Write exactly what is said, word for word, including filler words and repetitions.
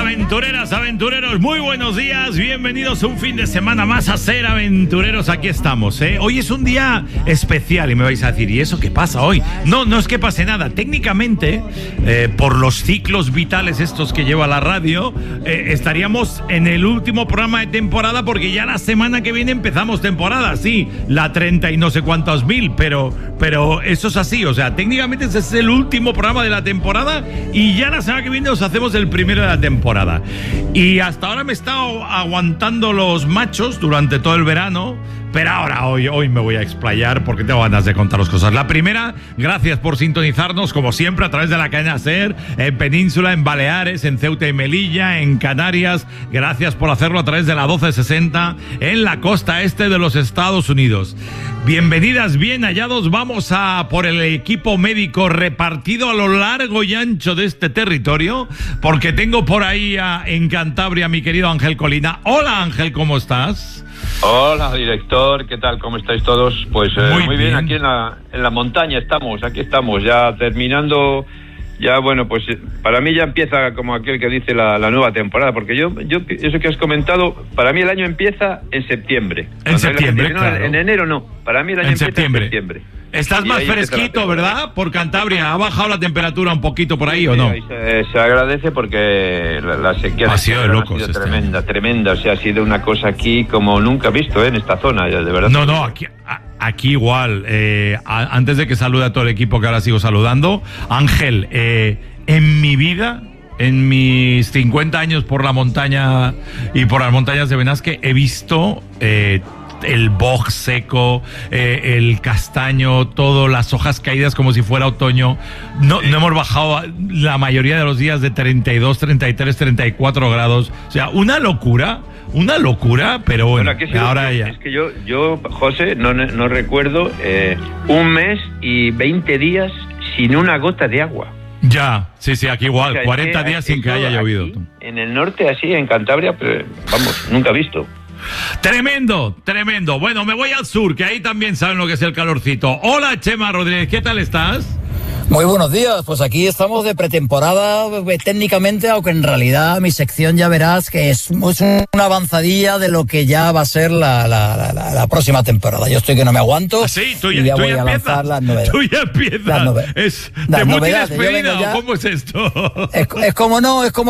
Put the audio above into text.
aventureras, aventureros, muy buenos días, bienvenidos un fin de semana más a Ser Aventureros, aquí estamos, ¿eh? Hoy es un día especial y me vais a decir, ¿y eso qué pasa hoy? No, no es que pase nada, técnicamente, eh, por los ciclos vitales estos que lleva la radio, eh, estaríamos en el último programa de temporada porque ya la semana que viene empezamos temporada, sí, la treinta y no sé cuántos mil, pero, pero eso es así, o sea, técnicamente ese es el último programa de la temporada y ya la semana que viene os hacemos el primero de la temporada. Y hasta ahora me he estado aguantando los machos durante todo el verano, pero ahora hoy, hoy me voy a explayar porque tengo ganas de contaros cosas. La primera, gracias por sintonizarnos como siempre a través de la cadena SER, en Península, en Baleares, en Ceuta y Melilla, en Canarias. Gracias por hacerlo a través de la doce sesenta en la costa este de los Estados Unidos. Bienvenidas, bien hallados. Vamos a por el equipo médico repartido a lo largo y ancho de este territorio, porque tengo por ahí a, en Cantabria, mi querido Ángel Colina. Hola Ángel, ¿cómo estás? Hola, director, ¿qué tal? ¿Cómo estáis todos? Pues eh, muy, muy bien, bien, aquí en la, en la montaña estamos, aquí estamos, ya terminando, ya bueno, pues para mí ya empieza como aquel que dice la, la nueva temporada, porque yo, yo, eso que has comentado, para mí el año empieza en septiembre. En septiembre, gente, claro. No, en enero no, para mí el año en empieza septiembre. en septiembre. Estás y más fresquito, ¿verdad? Por Cantabria. ¿Ha bajado la temperatura un poquito por ahí sí, o no? Se, se agradece porque la, la sequía ha sido, de locos, ha sido este tremenda, año. tremenda. O sea, ha sido una cosa aquí como nunca visto, ¿eh? En esta zona, ya, de verdad. No, no, aquí, a, aquí igual. Eh, a, antes de que salude a todo el equipo que ahora sigo saludando, Ángel, eh, en mi vida... En mis cincuenta años por la montaña y por las montañas de Benasque he visto eh, el boj seco, eh, el castaño, todo, las hojas caídas como si fuera otoño. No, no hemos bajado la mayoría de los días de treinta y dos, treinta y tres, treinta y cuatro grados. O sea, una locura, una locura, pero bueno, bueno sí, ahora es ya. Es que yo, yo José, no, no recuerdo eh, un mes y veinte días sin una gota de agua. Ya, sí, sí, aquí igual, o sea, cuarenta que, días sin que haya llovido. Aquí, en el norte, así, en Cantabria, pero vamos, nunca visto. Tremendo, tremendo. Bueno, me voy al sur, que ahí también saben lo que es el calorcito. Hola, Chema Rodríguez, ¿qué tal estás? Muy buenos días, pues aquí estamos de pretemporada técnicamente, aunque en realidad mi sección ya verás que es, es una avanzadilla de lo que ya va a ser la, la, la, la próxima temporada. Yo estoy que no me aguanto. ¿Ah, sí? ¿Tú ya, y ya tú voy ya a lanzar las novedades. Tú ya empiezas. Las novedades. Es las de novedades. despedida, ¿o cómo es esto? Es, es como no, es como